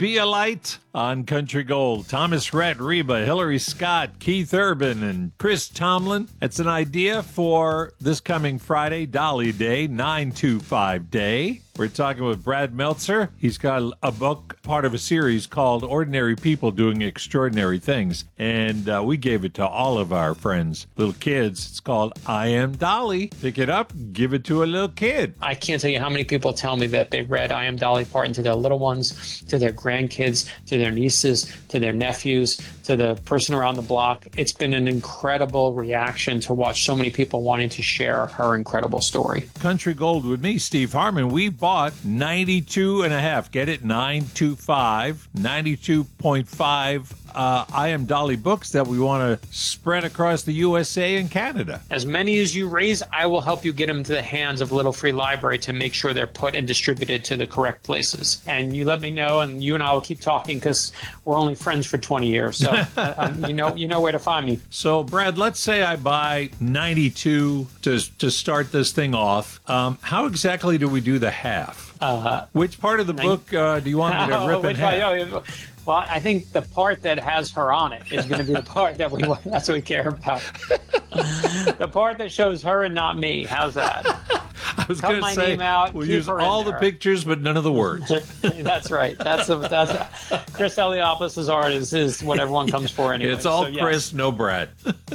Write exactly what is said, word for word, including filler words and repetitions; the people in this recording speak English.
Be a Light on Country Gold. Thomas Rhett, Reba, Hillary Scott, Keith Urban, and Chris Tomlin. It's an idea for this coming Friday, Dolly Day, nine two five Day. We're talking with Brad Meltzer. He's got a book, part of a series called Ordinary People Doing Extraordinary Things. And uh, we gave it to all of our friends, little kids. It's called I Am Dolly. Pick it up, give it to a little kid. I can't tell you how many people tell me that they read I Am Dolly Parton to their little ones, to their grandkids, to their nieces, to their nephews, to the person around the block. It's been an incredible reaction to watch so many people wanting to share her incredible story. Country Gold with me, Steve Harmon. We bought ninety-two and a half. Get it? nine two five. ninety-two point five uh, I Am Dolly books that we want to spread across the U S A and Canada. As many as you raise, I will help you get them to the hands of Little Free Library to make sure they're put and distributed to the correct places. And you let me know, and you and I will keep talking because we're only friends for twenty years. So uh, um, you know you know where to find me. So, Brad, let's say I buy ninety-two to, to start this thing off. Um, how exactly do we do the half? Uh, Which part of the book uh, do you want me to oh, rip in which half? one? Well, I think the part that has her on it is going to be the part that we want. That's what we care about. The part that shows her and not me. How's that? I was Cut going to my say name out, we'll keep use her in all the there. pictures, but none of the words. That's right. That's a, that's Chris Eliopoulos' art is, is what everyone comes for anyway. It's all So, yes. Chris, no Brad.